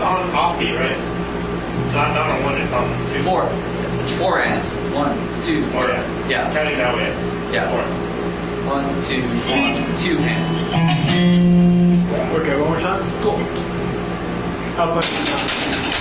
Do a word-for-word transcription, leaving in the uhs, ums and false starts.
on offbeat, right? Not, not on one, it's on two. Four. It's four and. One, two, Oh, or, yeah. yeah. Counting that way. Yeah. Four. One, two, one, two and. Okay, one more time. Cool. Up and